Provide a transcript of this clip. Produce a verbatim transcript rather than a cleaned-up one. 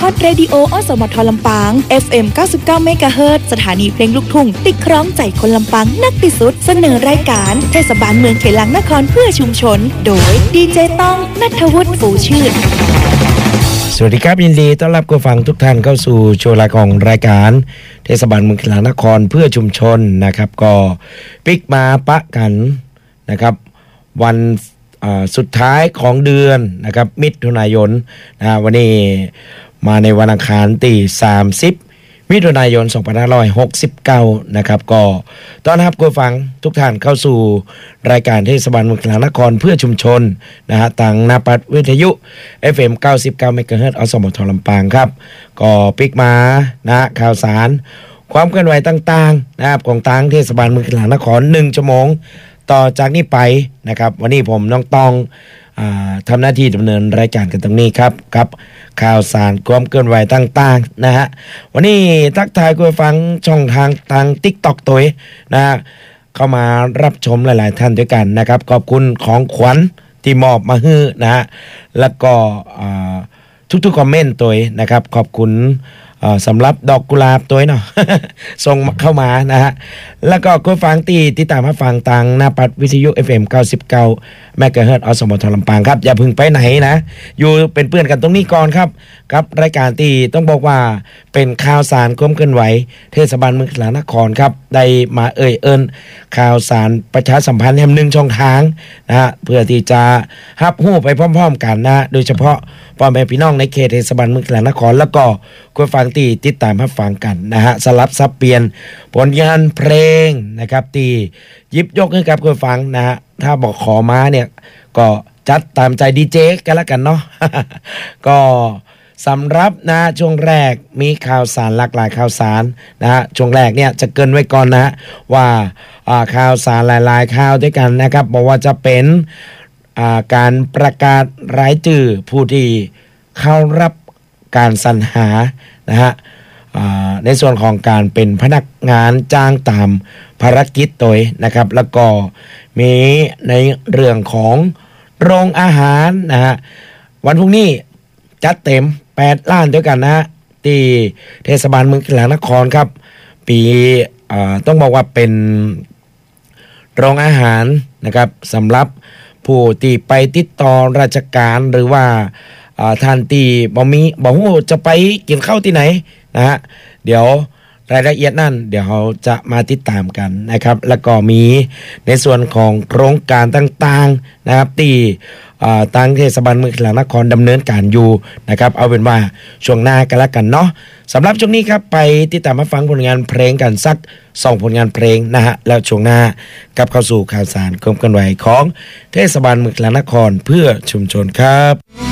ดเรดิโออสมทลำปาง เอฟ เอ็ม เก้าสิบเก้า เมกะเฮิรตซ์สถานีเพลงลูกทุ่งติดคล้องใจคนลำปางนักที่สุดเสนอรายการเทศบาลเมืองเขลังนครเพื่อชุมชนโดยดีเจต้องณัฐวุฒิฟูชื่นสวัสดีครับยินดีต้อนรับผู้ฟังทุกท่านเข้าสู่โชว์รายของรายการเทศบาลเมืองเขลังนครเพื่อชุมชนนะครับก็ปิกมาปะกันนะครับวันสุดท้ายของเดือนนะครับมิถุนายนนะวันนี้มาในวันอังคารที่สามสิบมิถุนายนสองพันห้าร้อยหกสิบเก้านะครับก็ต้อนรับผู้ฟังทุกท่านเข้าสู่รายการเทศบาลเมืองเขลังนครเพื่อชุมชนนะฮะทางหน้าปัดวิทยุ เอฟ เอ็ม เก้าสิบเก้า เมกะเฮิรตซ์ อสมทลำปางครับก็ปิกมานะข่าวสารความเคลื่อนไหวต่างๆนะครับของทางเทศบาลเมืองเขลังนครหนึ่งชั่วโมงต่อจากนี้ไปนะครับวันนี้ผมน้องตองทำหน้าที่ดำเนินรายการกันตรงนี้ครับกับข่าวสารความเคลื่อนไหวต่างๆนะฮะวันนี้ทักทายคุณผู้ฟังช่องทางทาง TikTok ตัวนะฮะเข้ามารับชมหลายๆท่านด้วยกันนะครับขอบคุณของขวัญที่มอบมาให้นะฮะแล้วก็ทุกๆคอมเมนต์ตัวนะครับขอบคุณสำหรับดอกกุหลาบตัวเนาะ ส่งเข้ามานะฮะแล้วก็คุณฟังตีที่ตามมาฟังทางหน้าปัดวิทยุ เอฟ เอ็ม เก้าสิบเก้า เมกะเฮิรตซ์ อสมทลำปางครับอย่าพึ่งไปไหนนะอยู่เป็นเพื่อนกันตรงนี้ก่อนครับกับรายการที่ต้องบอกว่าเป็นข่าวสารความเคลื่อนไหวเทศบาลเมืองเขลังนครครับได้มาเอ่ยเอิ้นข่าวสารประชาสัมพันธ์แห่งหนึ่งช่องทางนะฮะเพื่อที่จะรับรู้ไปพร้อมๆกันนะโดยเฉพาะพ่อแม่พี่น้องในเขตเทศบาลเมืองเขลังนครแล้วก็คุณฟังที่ติดตามรับฟังกันนะฮะสลับซับเปลี่ยนผลงานเพลงนะครับที่หยิบยกให้กับคุณฟังนะฮะถ้าบอกขอมาเนี่ยก็จัดตามใจดีเจกันแล้วกันเนาะ ก็สำหรับนะช่วงแรกมีข่าวสารหลากหลายข่าวสารนะฮะช่วงแรกเนี่ยจะเกินไว้ก่อนนะว่าข่าวสารหลายๆข่าวด้วยกันนะครับบอกว่าจะเป็นการประกาศรายชื่อผู้ที่เข้ารับการสรรหานะฮะในส่วนของการเป็นพนักงานจ้างตามภารกิจตัวนะครับแล้วก็มีในเรื่องของโรงอาหารนะฮะวันพรุ่งนี้จัดเต็มแปดล้านด้วยกันนะฮะที่เทศบาลเมืองเขลังนครครับปีต้องบอกว่าเป็นโรงอาหารนะครับสำหรับผู้ที่ไปติดต่อราชการหรือว่าท่านที่บ่มีบ่ฮู้จะไปกินข้าวที่ไหนนะฮะเดี๋ยวรายละเอียดนั่นเดี๋ยวเราจะมาติดตามกันนะครับแล้วก็มีในส่วนของโครงการต่างๆนะครับที่ทางเทศบาลเมืองเขลังนครดำเนินการอยู่นะครับเอาเป็นว่าช่วงหน้ากันละกันเนาะสำหรับช่วงนี้ครับไปติดตามมาฟังผลงานเพลงกันสักสองผลงานเพลงนะฮะแล้วช่วงหน้ากลับเข้าสู่ข่าวสารความเคลื่อนไหวของเทศบาลเมืองเขลังนครเพื่อชุมชนครับ